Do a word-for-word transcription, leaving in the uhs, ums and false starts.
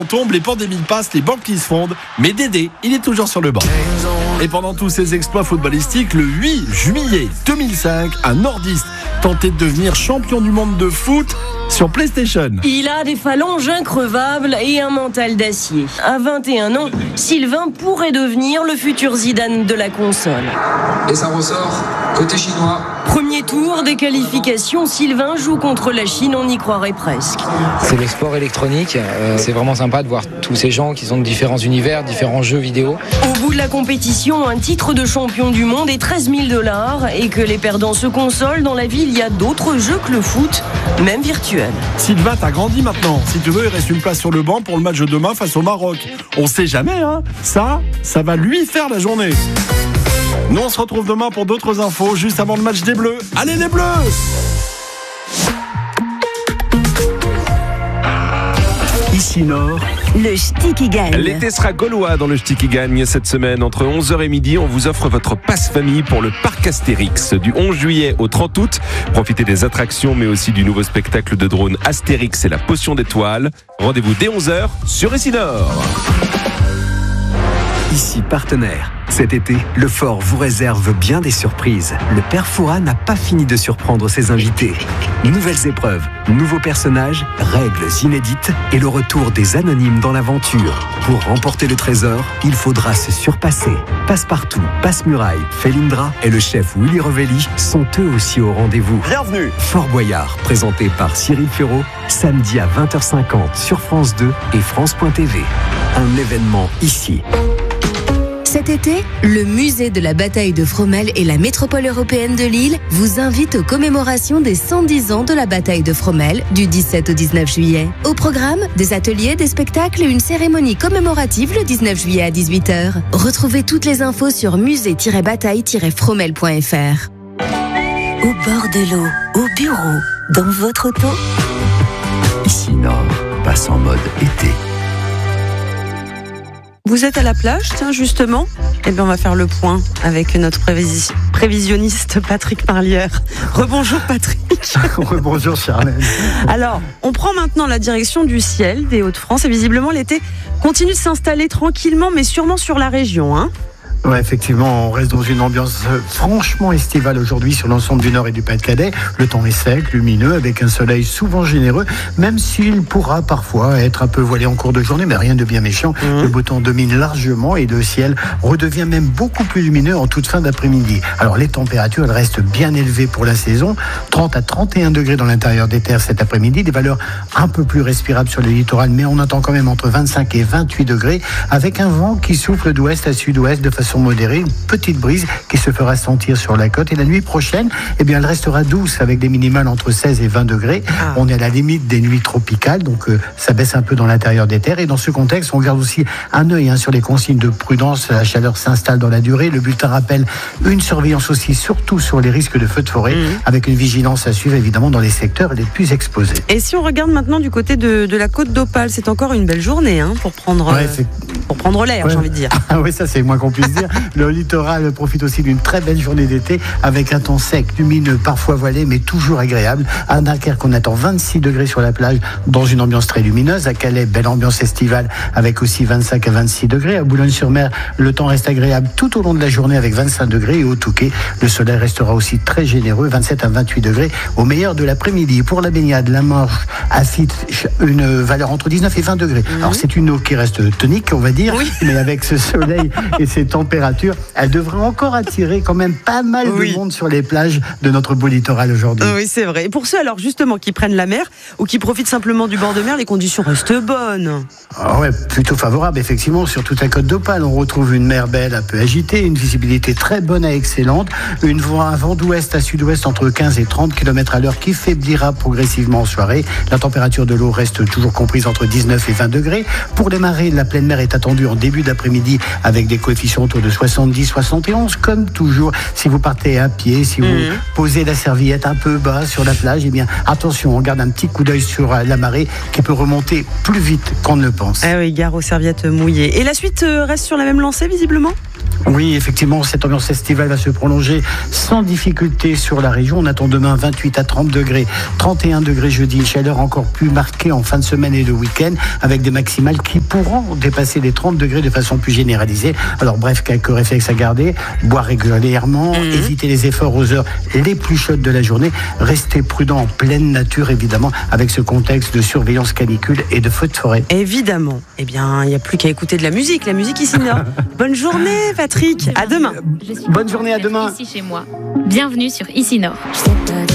On tombe, les pandémies passent, les banques qui se fondent, mais Dédé, il est toujours sur le banc. Et pendant tous ses exploits footballistiques, le huit juillet deux mille cinq, un nordiste tentait de devenir champion du monde de foot sur PlayStation. Il a des phalanges increvables et un mental d'acier. À vingt et un ans, Sylvain pourrait devenir le futur Zidane de la console. Et ça ressort côté chinois. Premier tour des qualifications, Sylvain joue contre la Chine, on y croirait presque. C'est le sport électronique, euh, c'est vraiment sympa de voir tous ces gens qui sont de différents univers, différents jeux vidéo. Au bout de la compétition, un titre de champion du monde et treize mille dollars, et que les perdants se consolent, dans la vie il y a d'autres jeux que le foot, même virtuel. Sylvain, t'as grandi maintenant. Si tu veux, il reste une place sur le banc pour le match de demain face au Maroc. On sait jamais, hein. Ça, ça va lui faire la journée. Nous, on se retrouve demain pour d'autres infos, juste avant le match des Bleus. Allez les Bleus! Ici Nord, le Ch'ti qui gagne. L'été sera gaulois dans le Ch'ti qui gagne cette semaine. Entre onze heures et midi, on vous offre votre passe-famille pour le parc Astérix. Du onze juillet au trente août, profitez des attractions, mais aussi du nouveau spectacle de drone Astérix et la potion d'étoiles. Rendez-vous dès onze heures sur Ici Nord. Ici partenaire. Cet été, le Fort vous réserve bien des surprises. Le père Fouras n'a pas fini de surprendre ses invités. Nouvelles épreuves, nouveaux personnages, règles inédites et le retour des anonymes dans l'aventure. Pour remporter le trésor, il faudra se surpasser. Passepartout, Passe-Muraille, Felindra et le chef Willy Revelli sont eux aussi au rendez-vous. Bienvenue! Fort Boyard, présenté par Cyril Ferraud, samedi à vingt heures cinquante sur France deux et France point T V. Un événement ici. Cet été, le musée de la bataille de Fromelles et la métropole européenne de Lille vous invitent aux commémorations des cent dix ans de la bataille de Fromelles du dix-sept au dix-neuf juillet. Au programme, des ateliers, des spectacles et une cérémonie commémorative le dix-neuf juillet à dix-huit heures. Retrouvez toutes les infos sur musée tiret bataille tiret fromelles point f r. Au bord de l'eau, au bureau, dans votre auto. Ici Nord passe en mode été. Vous êtes à la plage, tiens, justement. Eh bien, on va faire le point avec notre prévis- prévisionniste Patrick Marlière. Rebonjour Patrick. Rebonjour Charlène. Alors, on prend maintenant la direction du ciel des Hauts-de-France et visiblement l'été continue de s'installer tranquillement, mais sûrement sur la région, hein. Ouais, effectivement, on reste dans une ambiance franchement estivale aujourd'hui sur l'ensemble du Nord et du Pas-de-Calais. Le temps est sec, lumineux, avec un soleil souvent généreux, même s'il pourra parfois être un peu voilé en cours de journée, mais rien de bien méchant. Mmh. Le beau temps domine largement et le ciel redevient même beaucoup plus lumineux en toute fin d'après-midi. Alors les températures, elles restent bien élevées pour la saison, trente à trente et un degrés dans l'intérieur des terres cet après-midi, des valeurs un peu plus respirables sur le littoral, mais on attend quand même entre vingt-cinq et vingt-huit degrés, avec un vent qui souffle d'ouest à sud-ouest de façon modérée, une petite brise qui se fera sentir sur la côte. Et la nuit prochaine, eh bien, elle restera douce avec des minimales entre seize et vingt degrés. Ah. On est à la limite des nuits tropicales, donc euh, ça baisse un peu dans l'intérieur des terres. Et dans ce contexte, on garde aussi un œil hein, sur les consignes de prudence. La chaleur s'installe dans la durée. Le bulletin rappelle une surveillance aussi, surtout sur les risques de feux de forêt, mmh. avec une vigilance à suivre évidemment dans les secteurs les plus exposés. Et si on regarde maintenant du côté de, de la côte d'Opale, c'est encore une belle journée hein, pour prendre, ouais, euh, pour prendre l'air, ouais. j'ai envie de dire. Ah oui, ça c'est moins qu'on puisse dire. Le littoral profite aussi d'une très belle journée d'été avec un temps sec, lumineux, parfois voilé, mais toujours agréable. À Dunkerque, on attend vingt-six degrés sur la plage dans une ambiance très lumineuse. À Calais, belle ambiance estivale avec aussi vingt-cinq à vingt-six degrés. À Boulogne-sur-Mer, le temps reste agréable tout au long de la journée avec vingt-cinq degrés. Et au Touquet, le soleil restera aussi très généreux, vingt-sept à vingt-huit degrés au meilleur de l'après-midi. Pour la baignade, la Manche affiche une valeur entre dix-neuf et vingt degrés. Mmh. Alors c'est une eau qui reste tonique, on va dire, oui. mais avec ce soleil et ces températures, elle devrait encore attirer quand même pas mal oui. de monde sur les plages de notre beau littoral aujourd'hui. Oui, c'est vrai. Et pour ceux alors justement qui prennent la mer ou qui profitent simplement du bord de mer, les conditions restent bonnes. Ah ouais, plutôt favorable effectivement. Sur toute la côte d'Opale, on retrouve une mer belle un peu agitée, une visibilité très bonne à excellente, une vent, un vent d'ouest à sud-ouest entre quinze et trente kilomètres à l'heure qui faiblira progressivement en soirée. La température de l'eau reste toujours comprise entre dix-neuf et vingt degrés. Pour les marées, la pleine mer est attendue en début d'après-midi avec des coefficients autour de soixante-dix à soixante et onze. Comme toujours, si vous partez à pied, si vous mmh. posez la serviette un peu bas sur la plage, eh bien attention, on garde un petit coup d'œil sur la marée qui peut remonter plus vite qu'on ne le pense. Ah oui, gare aux serviettes mouillées. Et la suite reste sur la même lancée visiblement ? Oui, effectivement, cette ambiance estivale va se prolonger sans difficulté sur la région. On attend demain vingt-huit à trente degrés, trente et un degrés jeudi, une chaleur encore plus marquée en fin de semaine et de week-end, avec des maximales qui pourront dépasser les trente degrés de façon plus généralisée. Alors bref, quelques réflexes à garder, boire régulièrement, mmh. éviter les efforts aux heures les plus chaudes de la journée, rester prudent en pleine nature évidemment, avec ce contexte de surveillance canicule et de feux de forêt. Évidemment. Eh bien, il n'y a plus qu'à écouter de la musique, la musique ici Nord. Bonne journée Patrick, à demain. Bonne journée, à demain. Ici chez moi. Bienvenue sur Ici Nord.